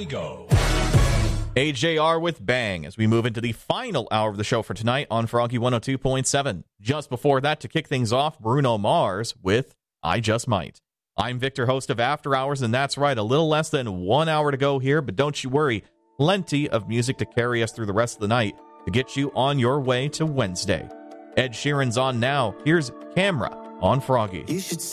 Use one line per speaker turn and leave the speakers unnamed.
we go.
AJR with Bang as we move into the final hour of the show for tonight on Froggy 102.7. Just before that, to kick things off, Bruno Mars with I Just Might. I'm Victor, host of After Hours, and that's right, a little less than 1 hour to go here, but don't you worry, plenty of music to carry us through the rest of the night to get you on your way to Wednesday. Ed Sheeran's on now. Here's Camera on Froggy.
You should